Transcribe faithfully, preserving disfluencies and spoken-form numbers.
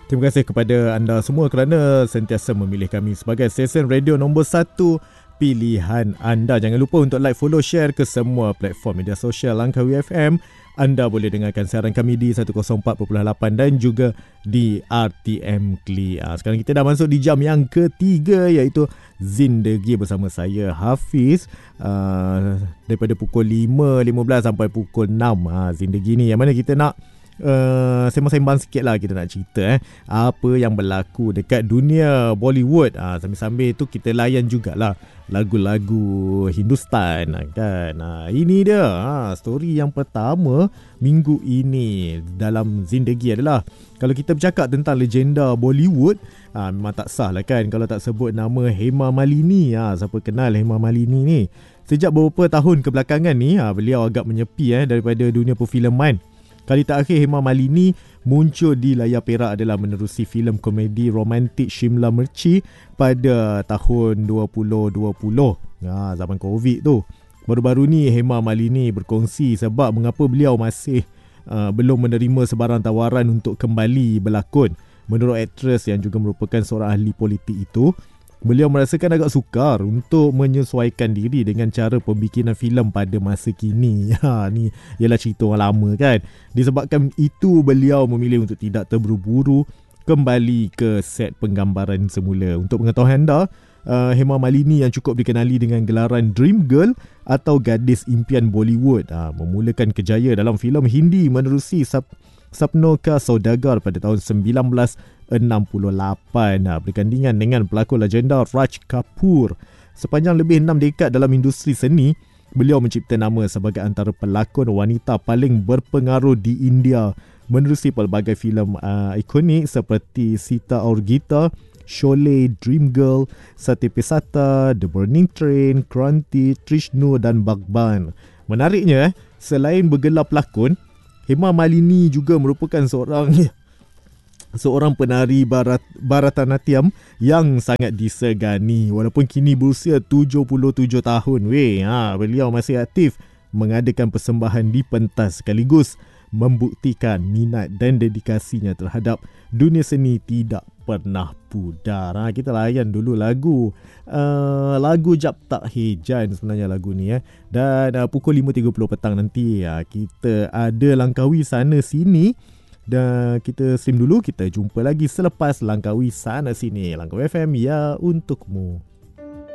Terima kasih kepada anda semua kerana sentiasa memilih kami sebagai stesen radio nombor satu pilihan anda. Jangan lupa untuk like, follow, share ke semua platform media sosial Langkawi F M. Anda boleh dengarkan siaran kami di seratus empat perpuluhan lapan dan juga di R T M Kli. Sekarang kita dah masuk di jam yang ketiga, iaitu Zindagi bersama saya Hafiz, uh, daripada pukul lima lima belas sampai pukul enam. uh, Zindagi ni yang mana kita nak Uh, sembang-sembang sikit lah, kita nak cerita eh apa yang berlaku dekat dunia Bollywood. uh, Sambil-sambil tu kita layan jugalah lagu-lagu Hindustan kan. uh, Ini dia uh, story yang pertama minggu ini dalam Zindagi adalah, kalau kita bercakap tentang legenda Bollywood, uh, memang tak sah lah kan kalau tak sebut nama Hema Malini. uh, Siapa kenal Hema Malini ni? Sejak beberapa tahun kebelakangan ni, uh, beliau agak menyepi eh daripada dunia perfilman. Kali terakhir Hema Malini muncul di layar perak adalah menerusi filem komedi romantik Shimla Mirchi pada tahun dua ribu dua puluh. Ha, zaman Covid tu. Baru-baru ni Hema Malini berkongsi sebab mengapa beliau masih uh, belum menerima sebarang tawaran untuk kembali berlakon. Menurut aktris yang juga merupakan seorang ahli politik itu, beliau merasakan agak sukar untuk menyesuaikan diri dengan cara pembikinan filem pada masa kini. Ha, ni ialah cerita orang lama kan. Disebabkan itu, beliau memilih untuk tidak terburu-buru kembali ke set penggambaran semula. Untuk pengetahuan anda, uh, Hema Malini yang cukup dikenali dengan gelaran Dream Girl atau gadis impian Bollywood, uh, memulakan kejaya dalam filem Hindi menerusi Sap- Sapno Ka Saudagar pada tahun sembilan belas enam puluh lapan, nah, bergandingan dengan pelakon legenda Raj Kapoor. Sepanjang lebih enam dekad dalam industri seni, beliau mencipta nama sebagai antara pelakon wanita paling berpengaruh di India, menerusi pelbagai filem uh, ikonik seperti Sita Aur Gita, Sholay, Dream Girl, Sati Pesata, The Burning Train, Kranti, Trishnu dan Bhagban. Menariknya, selain bergelar pelakon, Hema Malini juga merupakan seorang seorang penari barat, Bharatanatyam yang sangat disegani. Walaupun kini berusia tujuh puluh tujuh tahun, weh, ha, beliau masih aktif mengadakan persembahan di pentas, sekaligus membuktikan minat dan dedikasinya terhadap dunia seni tidak pernah pudar. Ha, kita layan dulu lagu uh, lagu Jab Tak Hujan sebenarnya lagu ni eh. Dan uh, pukul lima tiga puluh petang nanti uh, kita ada Langkawi Sana Sini. Dan kita stream dulu, kita jumpa lagi selepas Langkawi Sana Sini. Langkawi F M, ya untukmu.